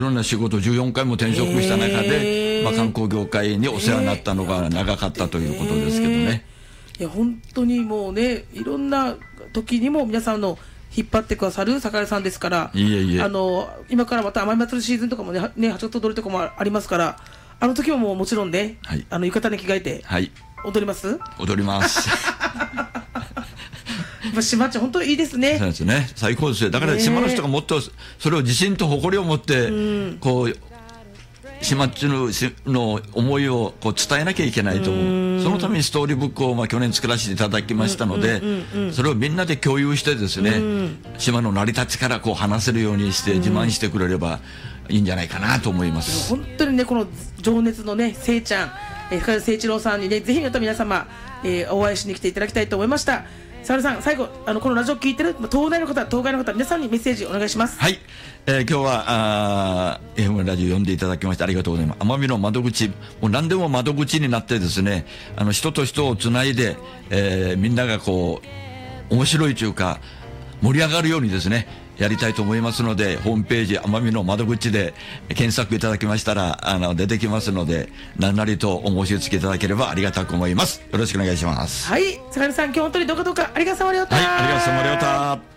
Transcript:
ろんな仕事14回も転職した中で、観光業界にお世話になったのが長かったということですけどね。 いや本当にもうね、いろんな時にも皆さんの引っ張ってくださる酒屋さんですから。 いえいえ、 今からまた甘い祭りシーズンとかもね、八月踊りとかもありますから、あの時はもうもちろんね、 はい、 浴衣に着替えて踊ります、 踊ります島町本当にいいですね。 そうですね、最高ですよ。だから島の人がもっとそれを自信と誇りを持って、こう島町の思いをこう伝えなきゃいけないと思う。そのためにストーリーブックを去年作らせていただきましたので、それをみんなで共有してですね、島の成り立ちからこう話せるようにして自慢してくれればいいんじゃないかなと思います。 本当にね、この情熱のね、せいちゃん、深谷誠一郎さんにね、ぜひまた皆様、お会いしに来ていただきたいと思いました。沙織さん、最後このラジオ聞いてる東大の方、東海の方、皆さんにメッセージお願いします。 はい、今日はFM ラジオ読んでいただきましてありがとうございます。奄美の窓口、もう何でも窓口になってですね、人と人をつないで、みんながこう面白いというか盛り上がるようにですねやりたいと思いますので、ホームページ奄美の窓口で検索いただきましたら出てきますので、何なりとお申し付けいただければありがたく思います。よろしくお願いします。 はい、坂根さん、今日本当にどうかありがとうございました。 はい、ありがとうございました。